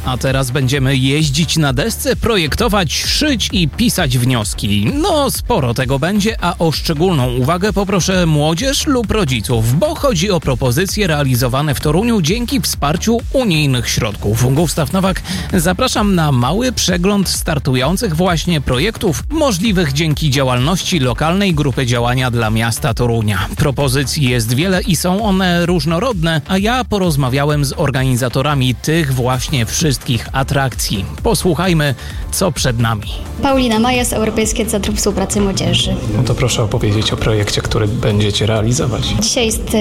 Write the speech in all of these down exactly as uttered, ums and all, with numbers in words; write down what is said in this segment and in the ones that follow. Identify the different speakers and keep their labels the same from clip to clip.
Speaker 1: A teraz będziemy jeździć na desce, projektować, szyć i pisać wnioski. No, sporo tego będzie, a o szczególną uwagę poproszę młodzież lub rodziców, bo chodzi o propozycje realizowane w Toruniu dzięki wsparciu unijnych środków. Gustaw Nowak, zapraszam na mały przegląd startujących właśnie projektów możliwych dzięki działalności lokalnej grupy działania dla miasta Torunia. Propozycji jest wiele i są one różnorodne, a ja porozmawiałem z organizatorami tych właśnie wszystkich atrakcji. Posłuchajmy, co przed nami.
Speaker 2: Paulina Majas, Europejskie Centrum Współpracy Młodzieży.
Speaker 1: No to proszę opowiedzieć o projekcie, który będziecie realizować.
Speaker 2: Dzisiaj jest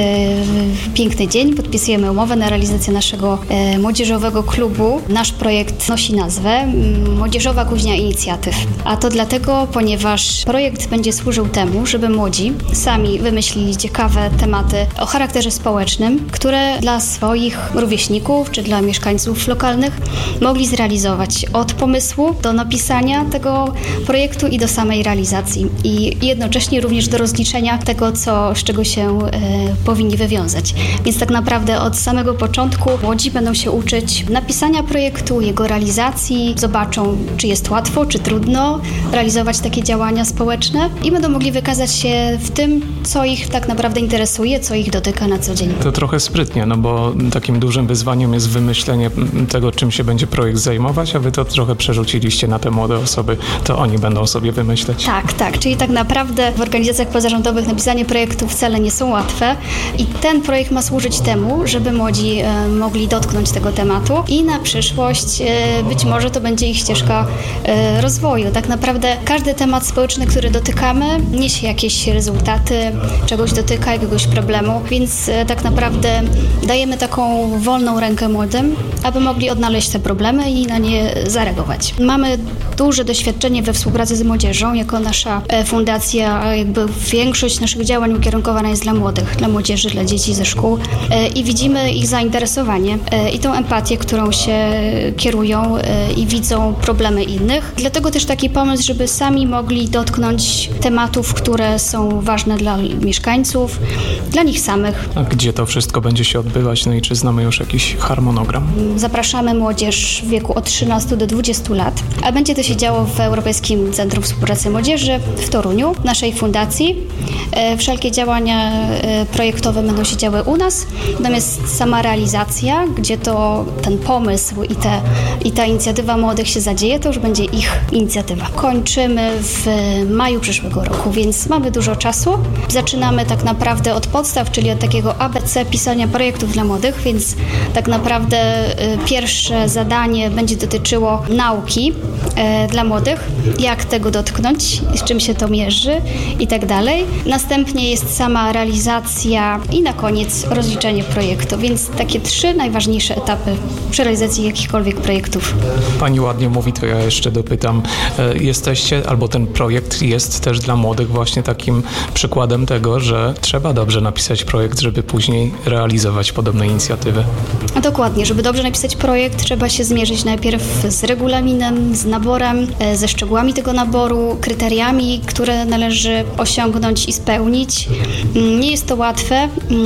Speaker 2: e, piękny dzień, podpisujemy umowę na realizację naszego e, młodzieżowego klubu. Nasz projekt nosi nazwę Młodzieżowa Kuźnia Inicjatyw. A to dlatego, ponieważ projekt będzie służył temu, żeby młodzi sami wymyślili ciekawe tematy o charakterze społecznym, które dla swoich rówieśników czy dla mieszkańców lokalnych mogli zrealizować od pomysłu do napisania tego projektu i do samej realizacji. I jednocześnie również do rozliczenia tego, co, z czego się e, powinni wywiązać. Więc tak naprawdę od samego początku młodzi będą się uczyć napisania projektu, jego realizacji, zobaczą, czy jest łatwo, czy trudno realizować takie działania społeczne i będą mogli wykazać się w tym, co ich tak naprawdę interesuje, co ich dotyka na co dzień.
Speaker 3: To trochę sprytnie, no bo takim dużym wyzwaniem jest wymyślenie tego, czym się będzie projekt zajmować, a wy to trochę przerzuciliście na te młode osoby, to oni będą sobie wymyślać.
Speaker 2: Tak, tak, czyli tak naprawdę w organizacjach pozarządowych napisanie projektów wcale nie są łatwe i ten projekt ma służyć temu, żeby młodzi e, mogli dotknąć tego tematu i na przyszłość e, być może to będzie ich ścieżka e, rozwoju. Tak naprawdę każdy temat społeczny, który dotykamy, niesie jakieś rezultaty, czegoś dotyka, jakiegoś problemu, więc e, tak naprawdę dajemy taką wolną rękę młodym, aby mogli odnaleźć te problemy i na nie zareagować. Mamy duże doświadczenie we współpracy z młodzieżą. Jako nasza e, fundacja, jakby większość naszych działań ukierunkowana jest dla młodych, dla młodzieży, dla dzieci ze szkół e, i widzimy ich zainteresowanie e, i tą empatię, którą się kierują e, i widzą problemy innych. Dlatego też taki pomysł, żeby sami mogli dotknąć tematów, które są ważne dla mieszkańców, dla nich samych.
Speaker 3: A gdzie to wszystko będzie się odbywać? No i czy znamy już jakiś harmonogram?
Speaker 2: Zapraszamy młodzież w wieku od trzynastu do dwudziestu lat, a będzie to się działo w Europejskim Centrum Współpracy Młodzieży w Toruniu, w naszej fundacji. E, wszelkie działania e, projektowe będą się działy u nas, natomiast sama realizacja, gdzie to ten pomysł i, te, i ta inicjatywa młodych się zadzieje, to już będzie ich inicjatywa. Kończymy w maju przyszłego roku, więc mamy dużo czasu. Zaczynamy tak naprawdę od podstaw, czyli od takiego A B C pisania projektów dla młodych, więc tak naprawdę e, pierwsze zadanie będzie dotyczyło nauki e, dla młodych, jak tego dotknąć, z czym się to mierzy i tak dalej. Następnie jest sama realizacja i na koniec rozliczenie projektu, więc takie trzy najważniejsze etapy przy realizacji jakichkolwiek projektów.
Speaker 3: Pani ładnie mówi, to ja jeszcze dopytam. Jesteście, albo ten projekt jest też dla młodych właśnie takim przykładem tego, że trzeba dobrze napisać projekt, żeby później realizować podobne inicjatywy.
Speaker 2: Dokładnie, żeby dobrze napisać projekt, trzeba się zmierzyć najpierw z regulaminem, z naborem, ze szczegółami tego naboru, kryteriami, które należy osiągnąć i spełnić. Nie jest to łatwe.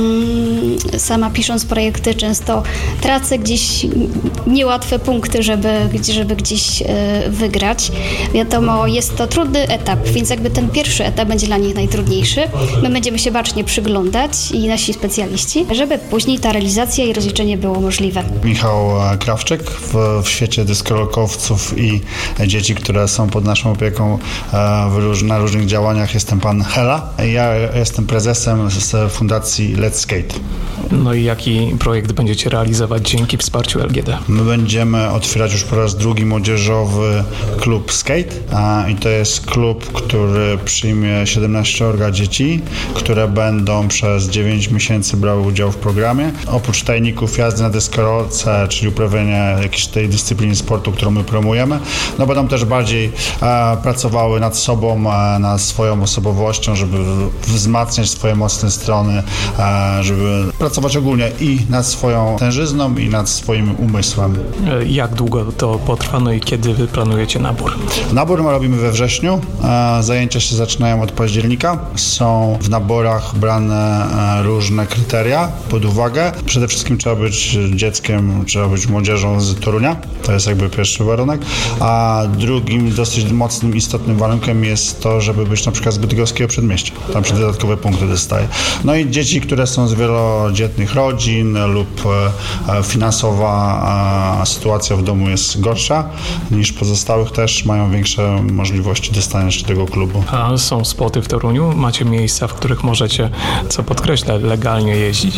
Speaker 2: Sama pisząc projekty często tracę gdzieś niełatwe punkty, żeby, żeby gdzieś wygrać. Wiadomo, jest to trudny etap, więc jakby ten pierwszy etap będzie dla nich najtrudniejszy. My będziemy się bacznie przyglądać i nasi specjaliści, żeby później ta realizacja i rozliczenie było możliwe.
Speaker 4: Michał Krawczyk, w, w świecie deskorolkowców i dzieci, które są pod naszą opieką w róż, na różnych działaniach, jestem pan Hela. Ja jestem prezesem z fundacji Let's Skate.
Speaker 3: No i jaki projekt będziecie realizować dzięki wsparciu L G D?
Speaker 4: My będziemy otwierać już po raz drugi młodzieżowy klub skate a, i to jest klub, który przyjmie siedemnaście dzieci, które będą przez dziewięć miesięcy brały udział w programie. Oprócz tajników jazdy na deskorolce, czyli uprawiania jakiejś tej dyscypliny sportu, którą my promujemy, no będą też bardziej e, pracowały nad sobą, e, nad swoją osobowością, żeby wzmacniać swoje mocne strony, e, żeby pracować ogólnie i nad swoją tężyzną, i nad swoim umysłem.
Speaker 3: Jak długo to potrwa, no i kiedy wy planujecie nabór?
Speaker 4: Nabór my robimy we wrześniu, e, zajęcia się zaczynają od października. Są w naborach brane e, różne kryteria pod uwagę. Przede wszystkim trzeba być dzieckiem, trzeba być młodzieżą młodzieżą z Torunia. To jest jakby pierwszy warunek. A drugim dosyć mocnym, istotnym warunkiem jest to, żeby być na przykład z bydgoskiego przedmieścia. Tam się dodatkowe punkty dostaje. No i dzieci, które są z wielodzietnych rodzin lub finansowa sytuacja w domu jest gorsza niż pozostałych, też mają większe możliwości dostania się do tego klubu.
Speaker 3: A są spoty w Toruniu? Macie miejsca, w których możecie, co podkreślę, legalnie jeździć?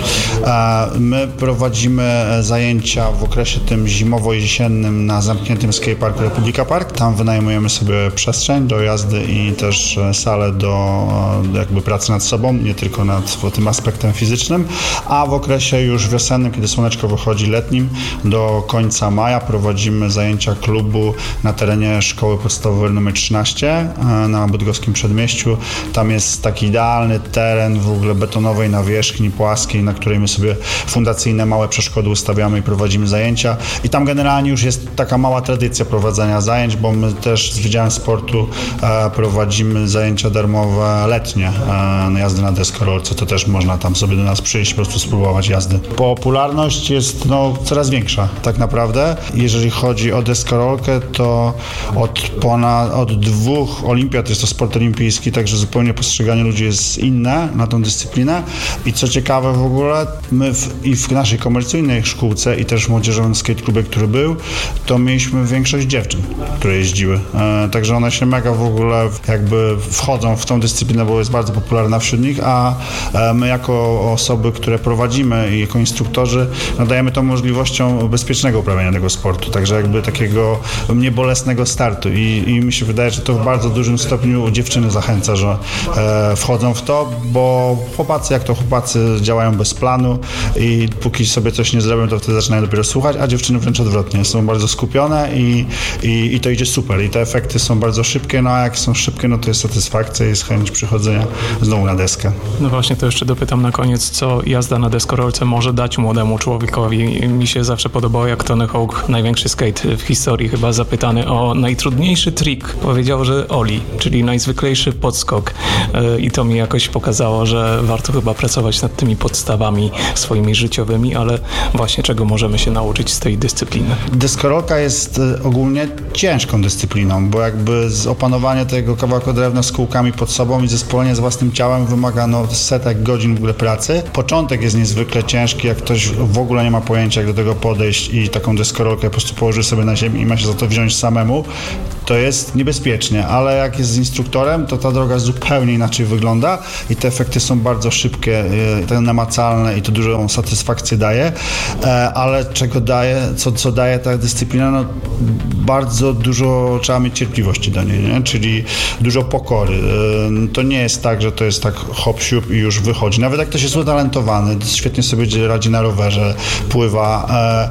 Speaker 4: My prowadzimy zajęcia w okresie tym zimowo-jesiennym na zamkniętym skateparku Republika Park. Tam wynajmujemy sobie przestrzeń do jazdy i też salę do jakby pracy nad sobą, nie tylko nad tym aspektem fizycznym. A w okresie już wiosennym, kiedy słoneczko wychodzi, letnim, do końca maja prowadzimy zajęcia klubu na terenie szkoły podstawowej numer trzynaście na bydgoskim przedmieściu. Tam jest taki idealny teren w ogóle betonowej nawierzchni płaskiej, na której my sobie fundacyjne małe przeszkody ustawiamy i prowadzimy zajęcia. I tam generalnie już jest taka mała tradycja prowadzenia zajęć, bo my też z Wydziałem Sportu e, prowadzimy zajęcia darmowe letnie e, na jazdy na deskorolce. To też można tam sobie do nas przyjść, po prostu spróbować jazdy. Popularność jest no, coraz większa tak naprawdę. Jeżeli chodzi o deskorolkę, to od ponad od dwóch olimpiad jest to sport olimpijski, także zupełnie postrzeganie ludzi jest inne na tą dyscyplinę. I co ciekawe w ogóle, my w, i w naszej komercyjnej szkółce i też w młodzieżowym skate klubie, który był, to mieliśmy większość dziewczyn, które jeździły. E, także one się mega w ogóle jakby wchodzą w tą dyscyplinę, bo jest bardzo popularna wśród nich, a e, my jako osoby, które prowadzimy i jako instruktorzy nadajemy tą możliwością bezpiecznego uprawiania tego sportu, także jakby takiego niebolesnego startu i, i mi się wydaje, że to w bardzo dużym stopniu dziewczyny zachęca, że e, wchodzą w to, bo chłopacy, jak to chłopacy działają bez planu i póki sobie coś nie zrobią, to wtedy zaczynają dopiero słuchać, a dziewczyny wręcz odwrotnie, są bardzo skupione i, i, i to idzie super i te efekty są bardzo szybkie, no a jak są szybkie, no to jest satysfakcja i jest chęć przychodzenia znowu na deskę.
Speaker 3: No właśnie, to jeszcze dopytam na koniec, co jazda na deskorolce może dać młodemu człowiekowi. Mi się zawsze podobało, jak Tony Hawk, największy skate w historii, chyba zapytany o najtrudniejszy trik, powiedział, że ollie, czyli najzwyklejszy podskok i to mi jakoś pokazało, że warto chyba pracować nad tymi podstawami swoimi życiowymi, ale właśnie czego możemy się nauczyć z tej dyscypliny?
Speaker 4: Deskorolka jest ogólnie ciężką dyscypliną, bo jakby opanowanie tego kawałka drewna z kółkami pod sobą i zespolenie z własnym ciałem wymaga no, setek godzin w ogóle pracy. Początek jest niezwykle ciężki, jak ktoś w ogóle nie ma pojęcia, jak do tego podejść i taką deskorolkę po prostu położy sobie na ziemi i ma się za to wziąć samemu, to jest niebezpiecznie, ale jak jest z instruktorem, to ta droga zupełnie inaczej wygląda i te efekty są bardzo szybkie, te namacalne i to dużą satysfakcję daje, ale czego daje, co, co daje ta dyscyplina, no bardzo dużo trzeba mieć cierpliwości do niej, nie? Czyli dużo pokory. To nie jest tak, że to jest tak hop siup i już wychodzi. Nawet jak ktoś jest utalentowany, świetnie sobie radzi na rowerze, pływa,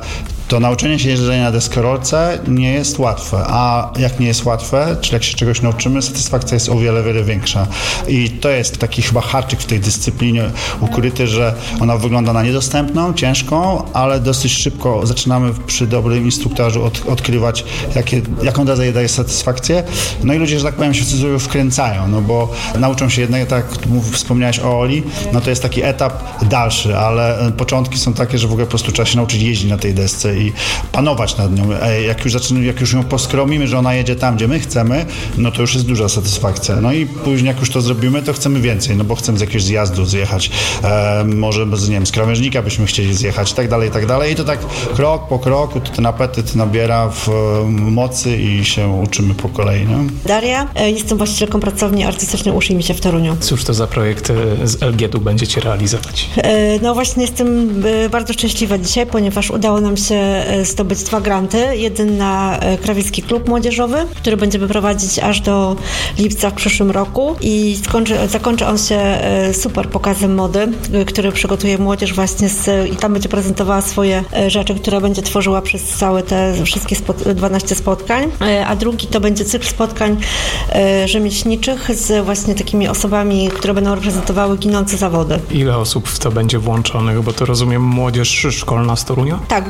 Speaker 4: to nauczenie się jeżdżenia na deskorolce nie jest łatwe, a jak nie jest łatwe, czyli jak się czegoś nauczymy, satysfakcja jest o wiele, wiele większa. I to jest taki chyba haczyk w tej dyscyplinie ukryty, że ona wygląda na niedostępną, ciężką, ale dosyć szybko zaczynamy przy dobrym instruktorze od, odkrywać, jakie, jaką daje, daje satysfakcję. No i ludzie, że tak powiem, się w cudzysłowie wkręcają, no bo nauczą się jednak, tak jak wspomniałeś o Oli, no to jest taki etap dalszy, ale początki są takie, że w ogóle po prostu trzeba się nauczyć jeździć na tej desce i panować nad nią. Jak już, zaczynamy, jak już ją poskromimy, że ona jedzie tam, gdzie my chcemy, no to już jest duża satysfakcja. No i później jak już to zrobimy, to chcemy więcej, no bo chcemy z jakiegoś zjazdu zjechać. E, może z, nie wiem, z krawężnika byśmy chcieli zjechać i tak dalej, i tak dalej. I to tak krok po kroku to ten apetyt nabiera w mocy i się uczymy po kolei. Nie?
Speaker 5: Daria, jestem właścicielką pracowni artystycznej Uszli mi się w Toruniu.
Speaker 3: Cóż to za projekt z L G tu będziecie realizować?
Speaker 5: E, no właśnie jestem bardzo szczęśliwa dzisiaj, ponieważ udało nam się zdobyć dwa granty. Jeden na Krawiecki Klub Młodzieżowy, który będziemy prowadzić aż do lipca w przyszłym roku i skończy, zakończy on się super pokazem mody, który przygotuje młodzież właśnie z, i tam będzie prezentowała swoje rzeczy, które będzie tworzyła przez całe te wszystkie spot, dwanaście spotkań, a drugi to będzie cykl spotkań rzemieślniczych z właśnie takimi osobami, które będą reprezentowały ginące zawody.
Speaker 3: Ile osób w to będzie włączonych? Bo to rozumiem młodzież szkolna z Torunia?
Speaker 5: Tak, grupy są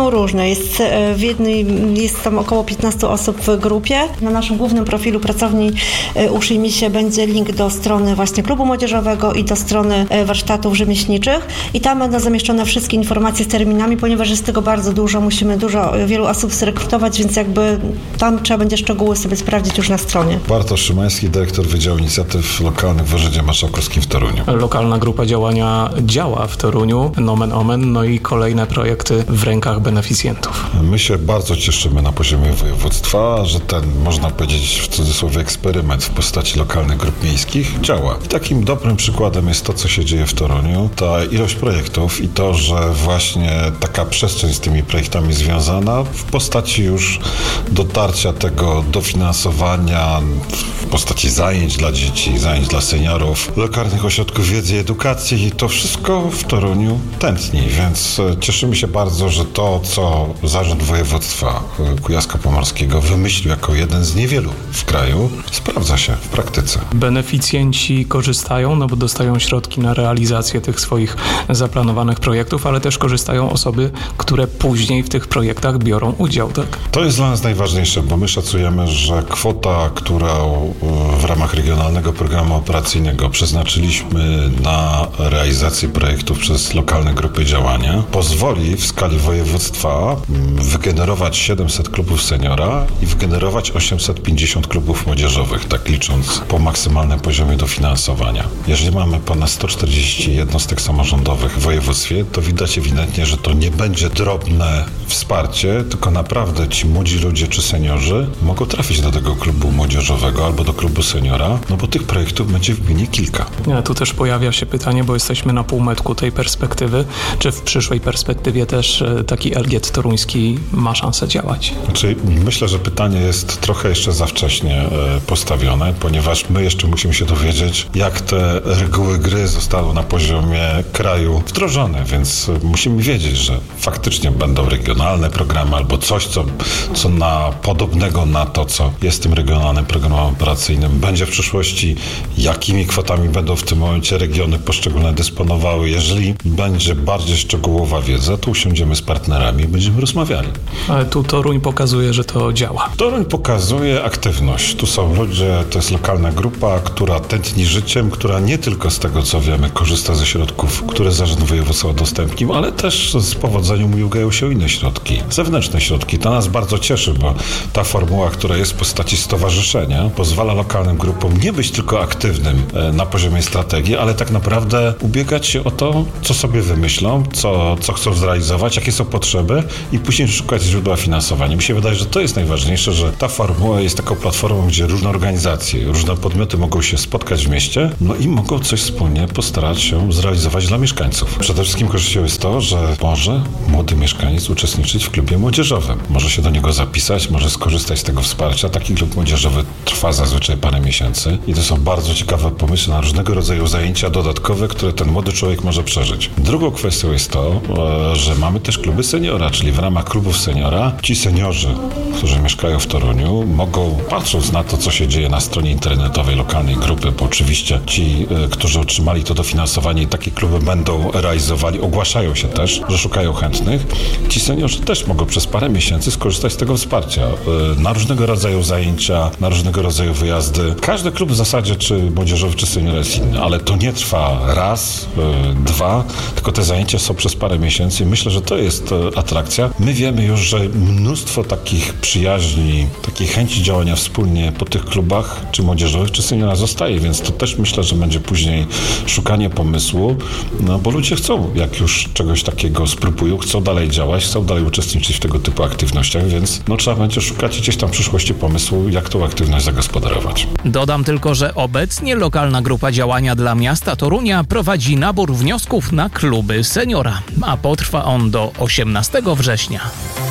Speaker 5: są różne. Jest, w jednej, jest tam około piętnaście osób w grupie. Na naszym głównym profilu pracowni Uszyjmij się będzie link do strony właśnie klubu młodzieżowego i do strony warsztatów rzemieślniczych i tam będą zamieszczone wszystkie informacje z terminami, ponieważ jest tego bardzo dużo, musimy dużo, wielu osób zrekrutować, więc jakby tam trzeba będzie szczegóły sobie sprawdzić już na stronie.
Speaker 6: Bartosz Szymański, dyrektor Wydziału Inicjatyw Lokalnych w Urzędzie Marszałkowskim w Toruniu.
Speaker 3: Lokalna grupa działania działa w Toruniu, nomen omen, no i kolejne projekty w rękach beneficjentów.
Speaker 6: My się bardzo cieszymy na poziomie województwa, że ten, można powiedzieć w cudzysłowie, eksperyment w postaci lokalnych grup miejskich działa. I takim dobrym przykładem jest to, co się dzieje w Toruniu, ta ilość projektów i to, że właśnie taka przestrzeń z tymi projektami związana w postaci już dotarcia tego dofinansowania w postaci zajęć dla dzieci, zajęć dla seniorów, lokalnych ośrodków wiedzy i edukacji i to wszystko w Toruniu tętni, więc cieszymy się bardzo, że to, co Zarząd Województwa Kujawsko-Pomorskiego wymyślił jako jeden z niewielu w kraju, sprawdza się w praktyce.
Speaker 3: Beneficjenci korzystają, no bo dostają środki na realizację tych swoich zaplanowanych projektów, ale też korzystają osoby, które później w tych projektach biorą udział, tak?
Speaker 6: To jest dla nas najważniejsze, bo my szacujemy, że kwota, którą w ramach Regionalnego Programu Operacyjnego przeznaczyliśmy na realizację projektów przez lokalne grupy działania, pozwoli w skali województwa wygenerować siedemset klubów seniora i wygenerować osiemset pięćdziesiąt klubów młodzieżowych, tak licząc po maksymalnym poziomie dofinansowania. Jeżeli mamy ponad sto czterdzieści jednostek samorządowych w województwie, to widać ewidentnie, że to nie będzie drobne wsparcie, tylko naprawdę ci młodzi ludzie czy seniorzy mogą trafić do tego klubu młodzieżowego albo do klubu seniora, no bo tych projektów będzie w gminie kilka.
Speaker 3: Ja, tu też pojawia się pytanie, bo jesteśmy na półmetku tej perspektywy, czy w przyszłej perspektywie też taki L G toruński ma szansę działać?
Speaker 6: Znaczy, myślę, że pytanie jest trochę jeszcze za wcześnie postawione, ponieważ my jeszcze musimy się dowiedzieć, jak te reguły gry zostały na poziomie kraju wdrożone, więc musimy wiedzieć, że faktycznie będą regionalne programy albo coś, co, co na podobnego na to, co jest tym regionalnym programem operacyjnym, będzie w przyszłości, jakimi kwotami będą w tym momencie regiony poszczególne dysponowały. Jeżeli będzie bardziej szczegółowa wiedza, to usiądziemy z partnerami i będziemy rozmawiali.
Speaker 3: Ale tu Toruń pokazuje, że to działa.
Speaker 6: Toruń pokazuje aktywność. Tu są ludzie, to jest lokalna grupa, która tętni życiem, która nie tylko z tego, co wiemy, korzysta ze środków, które Zarząd Województwa udostępnił, ale też z powodzeniem ubigają się inne środki, zewnętrzne środki. To nas bardzo cieszy, bo ta formuła, która jest w postaci stowarzyszenia, pozwala lokalnym grupom nie być tylko aktywnym na poziomie strategii, ale tak naprawdę ubiegać się o to, co sobie wymyślą, co, co chcą zrealizować, jakie są potrzeby i później szukać źródła finansowania. Mi się wydaje, że to jest najważniejsze, że ta formuła jest taką platformą, gdzie różne organizacje, różne podmioty mogą się spotkać w mieście, no i mogą coś wspólnie postarać się zrealizować dla mieszkańców. Przede wszystkim korzyścią jest to, że może młody mieszkaniec uczestniczyć w klubie młodzieżowym. Może się do niego zapisać, może skorzystać z tego wsparcia. Taki klub młodzieżowy trwa zazwyczaj parę miesięcy i to są bardzo ciekawe pomysły na różnego rodzaju zajęcia dodatkowe, które ten młody człowiek może przeżyć. Drugą kwestią jest to, że mamy też kluby seniora, czyli w ramach klubów seniora ci seniorzy, którzy mieszkają w Toruniu, mogą, patrząc na to, co się dzieje na stronie internetowej lokalnej grupy, bo oczywiście ci, którzy otrzymali to dofinansowanie i takie kluby będą realizowali, ogłaszają się też, że szukają chętnych. Ci seniorzy też mogą przez parę miesięcy skorzystać z tego wsparcia na różnego rodzaju zajęcia, na różnego rodzaju wyjazdy. Każdy klub w zasadzie, czy młodzieżowy, czy seniora jest inny, ale to nie trwa raz, dwa, tylko te zajęcia są przez parę miesięcy i myślę, że to jest atrakcja. My wiemy już, że mnóstwo takich przyjaźni, takiej chęci działania wspólnie po tych klubach, czy młodzieżowych, czy seniora zostaje, więc to też myślę, że będzie później szukanie pomysłu, no bo ludzie chcą, jak już czegoś takiego spróbują, chcą dalej działać, chcą dalej uczestniczyć w tego typu aktywnościach, więc no trzeba będzie szukać gdzieś tam w przyszłości pomysłu, jak tą aktywność zagospodarować.
Speaker 1: Dodam tylko, że obecnie lokalna grupa działania dla miasta Torunia prowadzi nabór wniosków na kluby seniora, a potrwa on do osiemnastego września.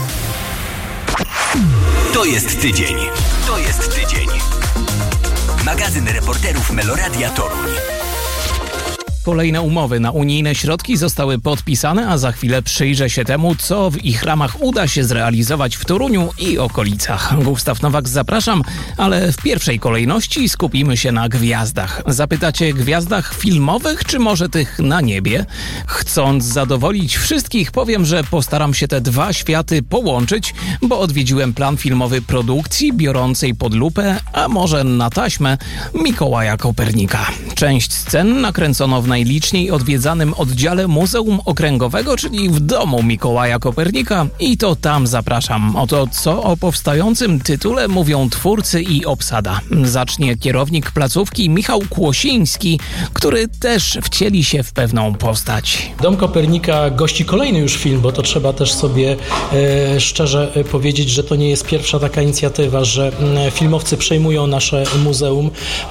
Speaker 7: To jest tydzień. To jest tydzień. Magazyn reporterów Meloradia Toruń.
Speaker 1: kolejne umowy na unijne środki zostały podpisane, a za chwilę przyjrzę się temu, co w ich ramach uda się zrealizować w Toruniu i okolicach. Gustaw Nowak, zapraszam, ale w pierwszej kolejności skupimy się na gwiazdach. Zapytacie, gwiazdach filmowych, czy może tych na niebie? Chcąc zadowolić wszystkich, powiem, że postaram się te dwa światy połączyć, bo odwiedziłem plan filmowy produkcji biorącej pod lupę, a może na taśmę, Mikołaja Kopernika. Część scen nakręcono w najliczniej odwiedzanym oddziale Muzeum Okręgowego, czyli w domu Mikołaja Kopernika, i to tam zapraszam. Oto co o powstającym tytule mówią twórcy i obsada. Zacznie kierownik placówki Michał Kłosiński, który też wcieli się w pewną postać.
Speaker 8: Dom Kopernika gości kolejny już film, bo to trzeba też sobie e, szczerze powiedzieć, że to nie jest pierwsza taka inicjatywa, że e, filmowcy przejmują nasze muzeum,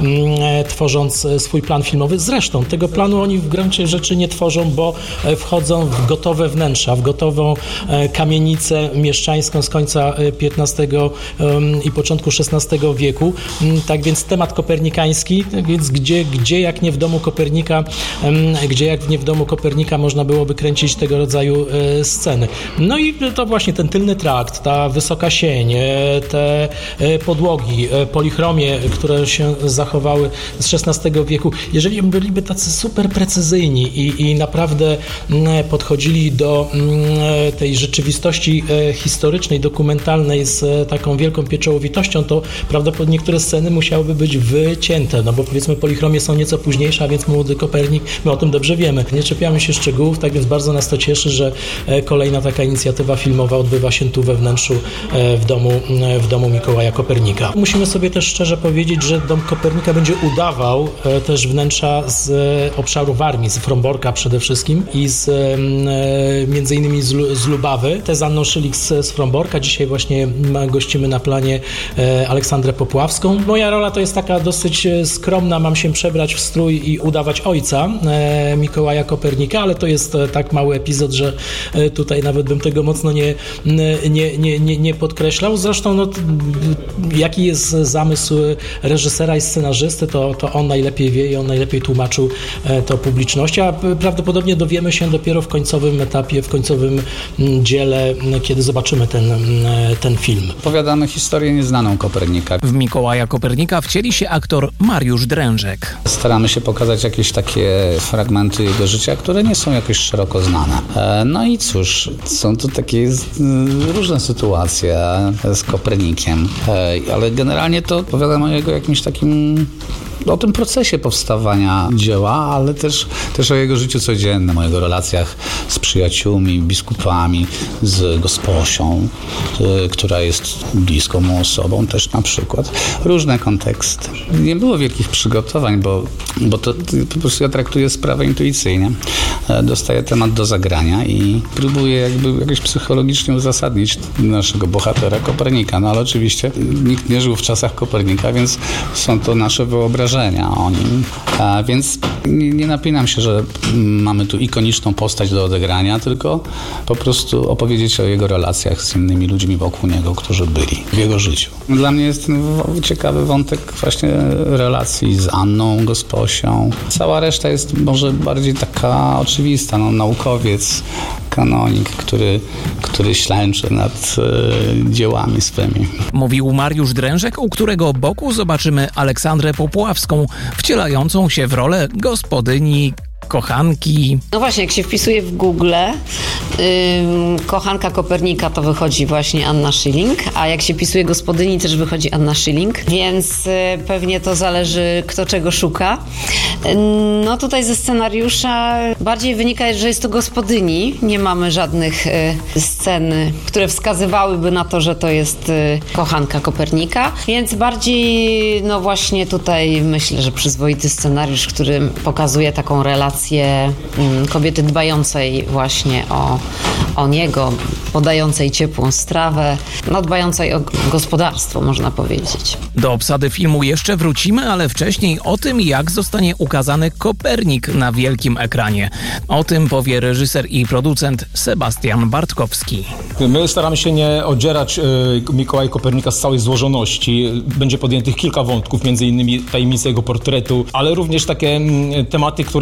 Speaker 8: e, tworząc swój plan filmowy. Zresztą tego planu oni w gruncie rzeczy nie tworzą, bo e, wchodzą w gotowe wnętrza, w gotową e, kamienicę mieszczańską z końca piętnastego e, i początku szesnastego wieku. E, tak więc temat kopernikański, tak więc gdzie, gdzie jak nie w domu Kopernika, e, gdzie jak nie w domu Kopernika można byłoby kręcić tego rodzaju e, sceny. No i to właśnie ten tylny trakt, ta wysoka sień, e, te e, podłogi, e, polichromie, które się zachowały z szesnastego wieku. Jeżeli byliby tacy super precyzyjni i, i naprawdę m, podchodzili do m, tej rzeczywistości e, historycznej, dokumentalnej z e, taką wielką pieczołowitością, to prawdopodobnie niektóre sceny musiałyby być wycięte, no bo powiedzmy polichromie są nieco późniejsze, a więc młody Kopernik, my o tym dobrze wiemy. Nie czepiamy się szczegółów, tak więc bardzo nas to cieszy, że e, kolejna taka inicjatywa filmowa odbywa się tu we wnętrzu e, w domu, e, w domu Mikołaja Kopernika. Musimy sobie też szczerze powiedzieć, że dom Kopernika będzie udawał e, też wnętrza z e, obszaru Warmii, z Fromborka przede wszystkim i z e, między innymi z, z Lubawy. Te z Anną Szylik z, z Fromborka. Dzisiaj właśnie gościmy na planie e, Aleksandrę Popławską. Moja rola to jest taka dosyć skromna, mam się przebrać w strój i udawać ojca e, Mikołaja Kopernika, ale to jest e, tak mały epizod, że e, tutaj nawet bym tego mocno nie, nie, nie, nie, nie podkreślał. Zresztą no, jaki jest zamysł reżysera i scenarzysty, to, to on najlepiej wie i on najlepiej tłumaczył e, to publiczności, a prawdopodobnie dowiemy się dopiero w końcowym etapie, w końcowym dziele, kiedy zobaczymy ten, ten film.
Speaker 9: Opowiadamy historię nieznaną Kopernika.
Speaker 1: W Mikołaja Kopernika wcieli się aktor Mariusz Drężek.
Speaker 9: Staramy się pokazać jakieś takie fragmenty jego życia, które nie są jakoś szeroko znane. No i cóż, są tu takie różne sytuacje z Kopernikiem, ale generalnie to opowiadam o jego jakimś takim, o tym procesie powstawania dzieła, ale też, też o jego życiu codziennym, o jego relacjach z przyjaciółmi, biskupami, z gosposią, y, która jest bliską mu osobą też na przykład. Różne konteksty. Nie było wielkich przygotowań, bo, bo to po prostu ja traktuję sprawę intuicyjnie. Dostaję temat do zagrania i próbuję jakby jakoś psychologicznie uzasadnić naszego bohatera Kopernika. No ale oczywiście nikt nie żył w czasach Kopernika, więc są to nasze wyobrażenia o nim. A więc nie, nie napinam się, że mamy tu ikoniczną postać do odegrania, tylko po prostu opowiedzieć o jego relacjach z innymi ludźmi wokół niego, którzy byli w jego życiu. Dla mnie jest ten ciekawy wątek właśnie relacji z Anną Gosposią. Cała reszta jest może bardziej taka oczywista. No, naukowiec, kanonik, który, który ślęczy nad e, dziełami swymi.
Speaker 1: Mówił Mariusz Drężek, u którego boku zobaczymy Aleksandrę Popławską, wcielającą się w rolę gospodyni, kochanki.
Speaker 10: No właśnie, jak się wpisuje w Google yy, kochanka Kopernika, to wychodzi właśnie Anna Schilling, a jak się wpisuje gospodyni, też wychodzi Anna Schilling, więc yy, pewnie to zależy, kto czego szuka. Yy, no tutaj ze scenariusza bardziej wynika, że jest to gospodyni. Nie mamy żadnych yy, scen, które wskazywałyby na to, że to jest yy, kochanka Kopernika, więc bardziej, no właśnie tutaj myślę, że przyzwoity scenariusz, który pokazuje taką relację kobiety dbającej właśnie o, o niego, podającej ciepłą strawę, no dbającej o gospodarstwo, można powiedzieć.
Speaker 1: Do obsady filmu jeszcze wrócimy, ale wcześniej o tym, jak zostanie ukazany Kopernik na wielkim ekranie. O tym powie reżyser i producent Sebastian Bartkowski.
Speaker 11: My staramy się nie odzierać y, Mikołaja Kopernika z całej złożoności. Będzie podjętych kilka wątków, między innymi tajemnice jego portretu, ale również takie y, tematy, które są bardzo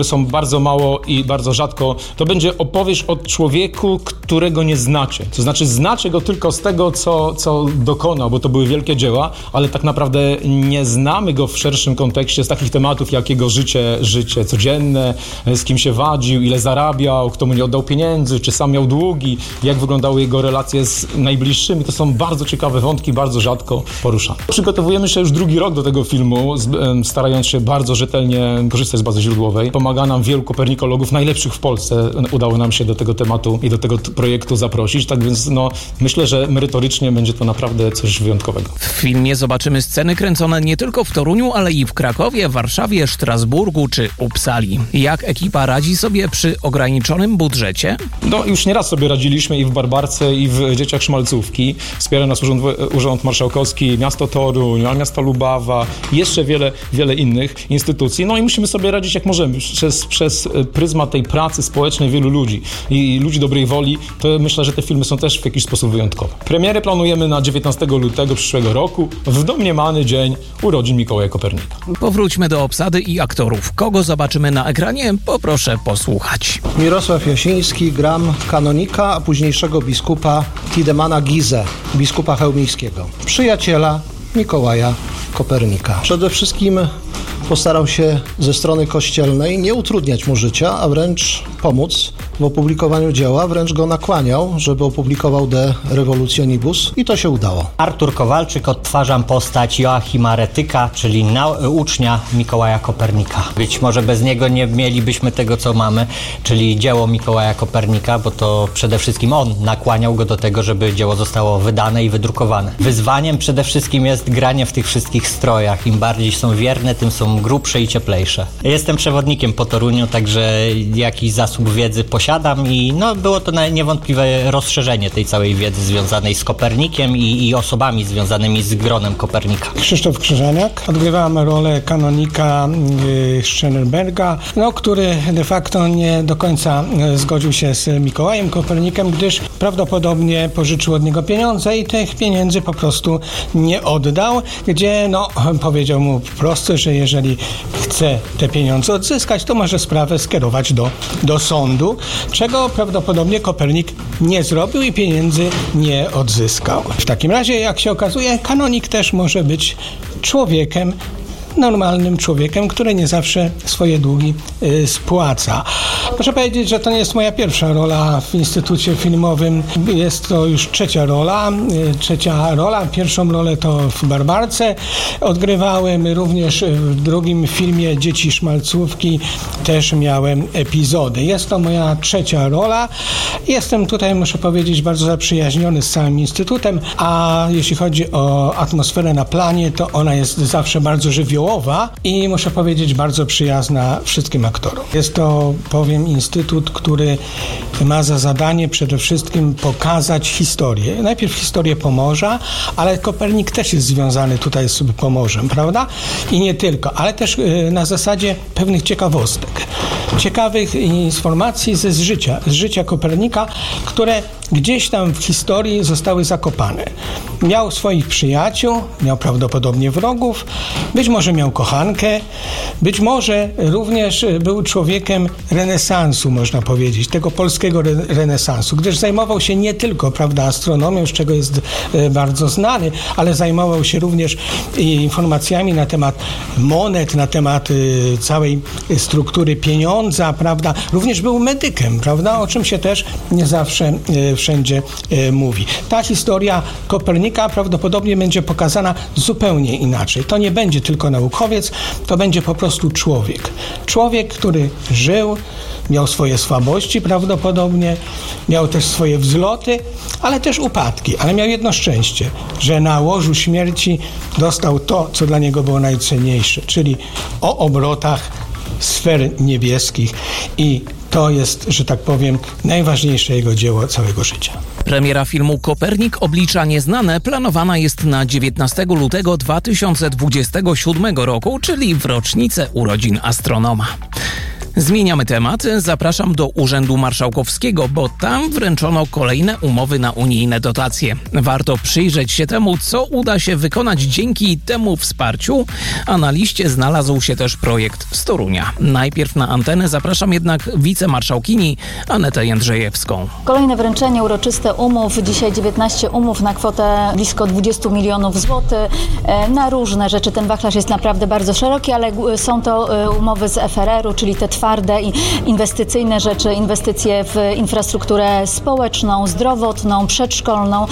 Speaker 11: bardzo mało i bardzo rzadko. To będzie opowieść o człowieku, którego nie znacie. To znaczy znacie go tylko z tego, co, co dokonał, bo to były wielkie dzieła, ale tak naprawdę nie znamy go w szerszym kontekście z takich tematów, jak jego życie, życie codzienne, z kim się wadził, ile zarabiał, kto mu nie oddał pieniędzy, czy sam miał długi, jak wyglądały jego relacje z najbliższymi. To są bardzo ciekawe wątki, bardzo rzadko poruszane. Przygotowujemy się już drugi rok do tego filmu, starając się bardzo rzetelnie korzystać z bazy źródłowej. Pomaga nam wielu kopernikologów, najlepszych w Polsce. Udało nam się do tego tematu i do tego projektu zaprosić, tak więc no, myślę, że merytorycznie będzie to naprawdę coś wyjątkowego.
Speaker 1: W filmie zobaczymy sceny kręcone nie tylko w Toruniu, ale i w Krakowie, Warszawie, Strasburgu czy Uppsali. Jak ekipa radzi sobie przy ograniczonym budżecie?
Speaker 11: No już nieraz sobie radziliśmy i w Barbarce, i w Dzieciach Szmalcówki. Wspiera nas Urząd, Urząd Marszałkowski, miasto Toruń, miasto Lubawa i jeszcze wiele, wiele innych instytucji. No i musimy sobie radzić jak możemy. Przez, przez pryzmat tej pracy społecznej wielu ludzi i ludzi dobrej woli, to myślę, że te filmy są też w jakiś sposób wyjątkowe. Premierę planujemy na dziewiętnastego lutego przyszłego roku, w domniemany dzień urodzin Mikołaja Kopernika.
Speaker 1: Powróćmy do obsady i aktorów. Kogo zobaczymy na ekranie? Poproszę posłuchać.
Speaker 12: Mirosław Jasiński, gram kanonika, a późniejszego biskupa Tidemana Gizę, biskupa chełmińskiego. Przyjaciela Mikołaja Kopernika. Przede wszystkim postarał się ze strony kościelnej nie utrudniać mu życia, a wręcz pomóc w opublikowaniu dzieła, wręcz go nakłaniał, żeby opublikował De Revolutionibus i to się udało.
Speaker 13: Artur Kowalczyk, odtwarzam postać Joachima Retyka, czyli nau- ucznia Mikołaja Kopernika. Być może bez niego nie mielibyśmy tego, co mamy, czyli dzieło Mikołaja Kopernika, bo to przede wszystkim on nakłaniał go do tego, żeby dzieło zostało wydane i wydrukowane. Wyzwaniem przede wszystkim jest granie w tych wszystkich strojach. Im bardziej są wierne, tym są grubsze i cieplejsze. Jestem przewodnikiem po Toruniu, także jakiś zasób wiedzy posiadam i no, było to niewątpliwe rozszerzenie tej całej wiedzy związanej z Kopernikiem i, i osobami związanymi z gronem Kopernika.
Speaker 14: Krzysztof Krzyżaniak. Odgrywam rolę kanonika y, Schönerberga, no, który de facto nie do końca zgodził się z Mikołajem Kopernikiem, gdyż prawdopodobnie pożyczył od niego pieniądze i tych pieniędzy po prostu nie oddał, gdzie no, powiedział mu wprost, że jeżeli chce te pieniądze odzyskać, to może sprawę skierować do, do sądu, czego prawdopodobnie Kopernik nie zrobił i pieniędzy nie odzyskał. W takim razie, jak się okazuje, kanonik też może być człowiekiem, normalnym człowiekiem, który nie zawsze swoje długi y, spłaca. Muszę powiedzieć, że to nie jest moja pierwsza rola w Instytucie Filmowym. Jest to już trzecia rola. Y, trzecia rola. Pierwszą rolę to w Barbarce odgrywałem. Również w drugim filmie Dzieci Szmalcówki też miałem epizody. Jest to moja trzecia rola. Jestem tutaj, muszę powiedzieć, bardzo zaprzyjaźniony z całym Instytutem, a jeśli chodzi o atmosferę na planie, to ona jest zawsze bardzo żywiołowa i muszę powiedzieć bardzo przyjazna wszystkim aktorom. Jest to, powiem, instytut, który ma za zadanie przede wszystkim pokazać historię. Najpierw historię Pomorza, ale Kopernik też jest związany tutaj z Pomorzem, prawda? I nie tylko, ale też na zasadzie pewnych ciekawostek. Ciekawych informacji ze z życia, z życia Kopernika, które gdzieś tam w historii zostały zakopane. Miał swoich przyjaciół, miał prawdopodobnie wrogów, być może miał kochankę, być może również był człowiekiem renesansu, można powiedzieć, tego polskiego re- renesansu, gdyż zajmował się nie tylko, prawda, astronomią, z czego jest e, bardzo znany, ale zajmował się również informacjami na temat monet, na temat e, całej struktury pieniądza, prawda, również był medykiem, prawda, o czym się też nie zawsze e, wszędzie e, mówi. Ta historia Kopernika prawdopodobnie będzie pokazana zupełnie inaczej. To nie będzie tylko naukowiec, to będzie po prostu człowiek. Człowiek, który żył, miał swoje słabości prawdopodobnie, miał też swoje wzloty, ale też upadki. Ale miał jedno szczęście, że na łożu śmierci dostał to, co dla niego było najcenniejsze, czyli o obrotach sfer niebieskich i to jest, że tak powiem, najważniejsze jego dzieło całego życia.
Speaker 1: Premiera filmu Kopernik – Oblicza nieznane planowana jest na dziewiętnastego lutego dwa tysiące dwudziestego siódmego roku, czyli w rocznicę urodzin astronoma. Zmieniamy temat. Zapraszam do Urzędu Marszałkowskiego, bo tam wręczono kolejne umowy na unijne dotacje. Warto przyjrzeć się temu, co uda się wykonać dzięki temu wsparciu, a na liście znalazł się też projekt z Torunia. Najpierw na antenę zapraszam jednak wicemarszałkini Anetę Jędrzejewską.
Speaker 15: Kolejne wręczenie uroczyste umów. Dzisiaj dziewiętnaście umów na kwotę blisko dwadzieścia milionów złotych na różne rzeczy. Ten wachlarz jest naprawdę bardzo szeroki, ale są to umowy z F R R-u, czyli te twarde i inwestycyjne rzeczy, inwestycje w infrastrukturę społeczną, zdrowotną, przedszkolną,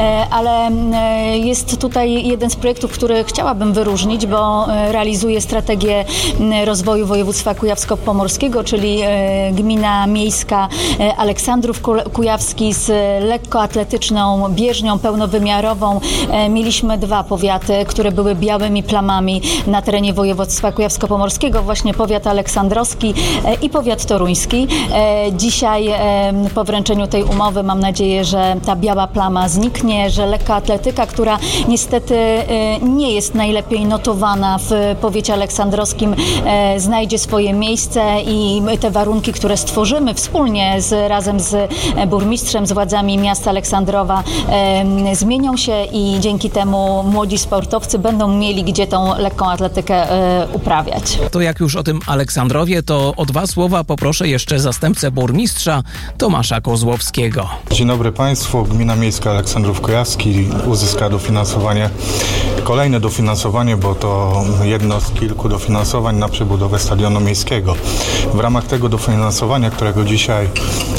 Speaker 15: ale jest tutaj jeden z projektów, który chciałabym wyróżnić, bo realizuje strategię rozwoju województwa kujawsko-pomorskiego, czyli gmina miejska Aleksandrów Kujawski z lekkoatletyczną bieżnią pełnowymiarową. Mieliśmy dwa powiaty, które były białymi plamami na terenie województwa kujawsko-pomorskiego, właśnie powiat aleksandrowski i powiat toruński. Dzisiaj po wręczeniu tej umowy mam nadzieję, że ta biała plama zniknie, że lekkoatletyka, która niestety nie jest najlepiej notowana w powiecie aleksandrowskim, znajdzie swoje miejsce i te warunki, które stworzymy wspólnie z, razem z burmistrzem, z władzami miasta Aleksandrowa, zmienią się i dzięki temu młodzi sportowcy będą mieli gdzie tą lekką atletykę uprawiać.
Speaker 1: To jak już o tym Aleksandrowie, to o dwa słowa poproszę jeszcze zastępcę burmistrza Tomasza Kozłowskiego.
Speaker 16: Dzień dobry Państwu. Gmina Miejska Aleksandrów Kujawski uzyska dofinansowanie, kolejne dofinansowanie, bo to jedno z kilku dofinansowań na przebudowę stadionu miejskiego. W ramach tego dofinansowania, którego dzisiaj